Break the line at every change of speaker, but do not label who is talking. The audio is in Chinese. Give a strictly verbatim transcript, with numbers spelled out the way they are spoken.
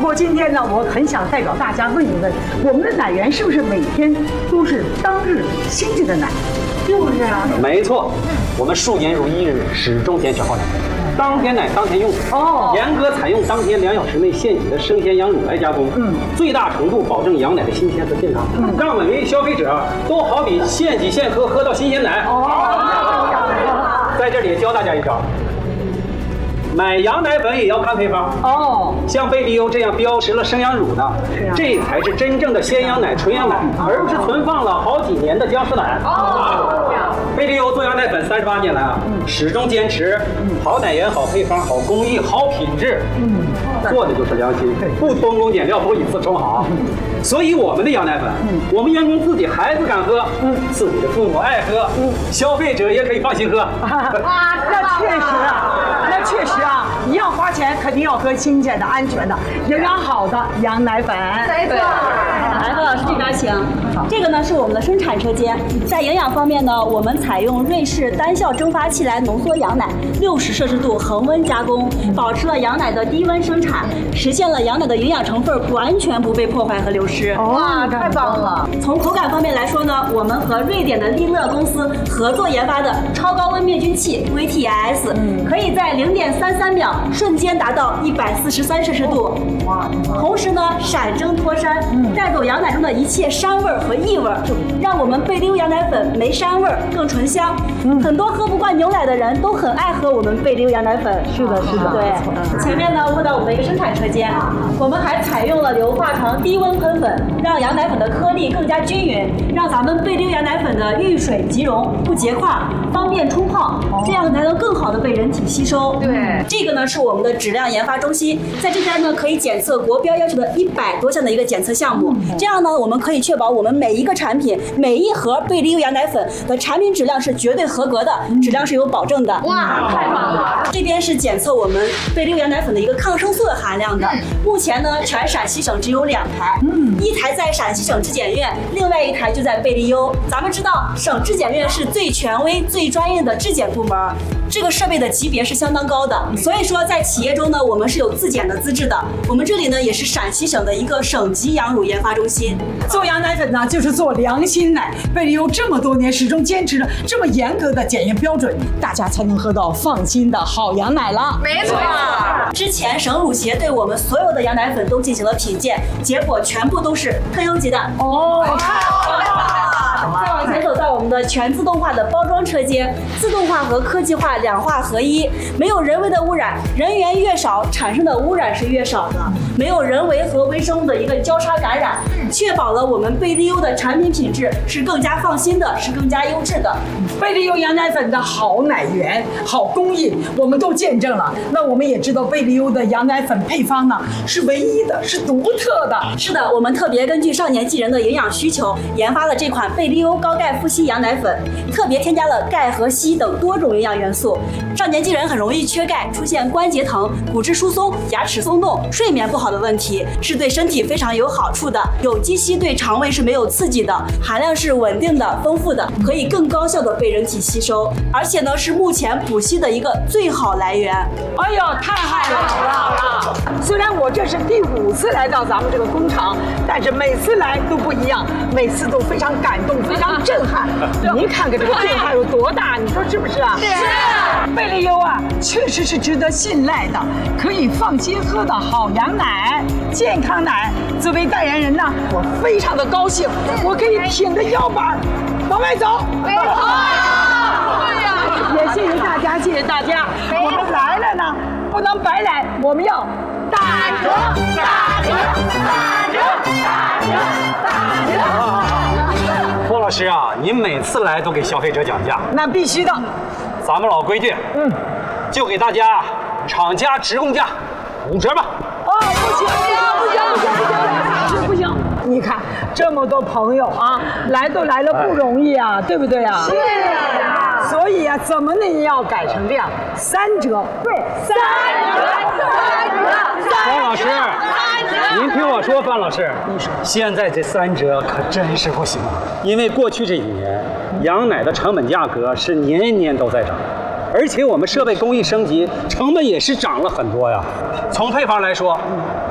过今天呢，我很想代表大家问一问，我们的奶源是不是每天都是当日新鲜的奶？就是啊，
没错，我们数年如一日，始终坚持好奶。当天奶当天用，哦，严格采用当天两小时内现挤的生鲜羊乳来加工，嗯，最大程度保证羊奶的新鲜和健康，嗯，让每位消费者都好比现挤现喝，喝到新鲜奶。哦，在这里教大家一招。买羊奶粉也要看配方哦，像贝利优这样标识了生羊乳的，啊、这才是真正的鲜羊奶、纯羊奶，而不是存放了好几年的僵尸奶。哦，贝利优做羊奶粉三十八年来啊，嗯、始终坚持好奶源、好配方、好工艺、好品质，嗯，做的就是良心，不偷工减料，不以次充好。嗯、所以我们的羊奶粉，嗯、我们员工自己孩子敢喝，嗯，自己的父母爱喝，嗯，消费者也可以放心喝。
啊，那确实啊，那确实。啊，一样花钱，肯定要喝新鲜的、安全的、营养好的羊奶粉。
没错。来，何老师这边请。这个呢是我们的生产车间，在营养方面呢，我们采用瑞士单效蒸发器来浓缩羊奶，六十摄氏度恒温加工，保持了羊奶的低温生产，实现了羊奶的营养成分完全不被破坏和流失。
哇，太棒了！
从口感方面来说呢，我们和瑞典的利乐公司合作研发的超高温灭菌器 V T S， 可以在零点三三秒瞬间达到一百四十三摄氏度，同时呢闪蒸脱膻，带走羊奶中的一切膻味和异味，让我们贝利优羊奶粉没膻味更醇香。很多喝不惯牛奶的人都很爱喝我们贝利优羊奶粉。
是的，是的。
对，前面呢问到我们的一个生产车间，我们还采用了硫化床低温喷粉，让羊奶粉的颗粒更加均匀，让咱们贝利优羊奶粉的遇水即溶，不结块，方便冲泡，这样才能更好的被人体吸收。对，这个呢是我们的质量研发中心，在这边呢可以检测国标要求的一百多项的一个检测项目，这样呢我们可以确保我们每一个产品、每一盒贝利优羊奶粉的产品质量是绝对合格的，质量是有保证的。哇，太棒了！这边是检测我们贝利优羊奶粉的一个抗生素的含量的，目前呢全陕西省只有两台，嗯，一台在陕西省质检院，另外一台就在贝利优。咱们知道省质检院是最权威、最专业的质检部门，这个设备的级别是相当高的，所以说在企业中呢，我们是有自检的资质的。我们这里呢也是陕西省的一个省级羊乳研发中心。
做羊奶粉呢，就是做良心奶。贝利优这么多年始终坚持着这么严格的检验标准，大家才能喝到放心的好羊奶了。
没错。之前省乳协对我们所有的羊奶粉都进行了品鉴，结果全部都是特优级的。哦，太好了。再往前走到我们的全自动化的包装车间，自动化和科技化两化合一，没有人为的污染，人员越少，产生的污染是越少的，没有人为和微生物的一个交叉感染，确保了我们贝利优的产品品质是更加放心的，是更加优质的。
贝利优羊奶粉的好奶源、好工艺，我们都见证了。那我们也知道贝利优的羊奶粉配方呢是唯一的，是独特的。
是的，我们特别根据少年纪人的营养需求，研发了这款贝利优高钙富硒羊奶粉，特别添加了钙和硒等多种营养元素。少年纪人很容易缺钙，出现关节疼、骨质疏松、牙齿松动、睡眠不好的问题，是对身体非常有好处的。有机硒对肠胃是没有刺激的，含量是稳定的、丰富的，可以更高效的被人体吸收，而且呢是目前补硒的一个最好来源。
哎呦，太好了！虽然我这是第五次来到咱们这个工厂，但是每次来都不一样，每次都非常感动，非常震撼。您看看这个变化有多大，你说是不是啊？是。贝利优啊，确实是值得信赖的，可以放心喝的好羊奶、健康奶。作为代言人呢，我非常的高兴，我可以挺着腰板往外走。没错。对呀，也谢谢大家，谢谢大家。我们来了呢，不能白来，我们要打折，打折，打折，打折，打折。
郭老师啊，您每次来都给消费者讲价，
那必须的。
咱们老规矩，嗯，就给大家厂家直供价五折吧。
哦，不行，不行，不行，不行，不行，不行！你看这么多朋友啊，来都来了不容易啊，对不对啊？是啊。所以啊，怎么呢也要改成这样，三折。对，三折，三折。
方老师，您听我说，范老师，现在这三折可真是不行，因为过去这几年，羊奶的成本价格是年年都在涨。而且我们设备工艺升级，成本也是涨了很多呀。从配方来说，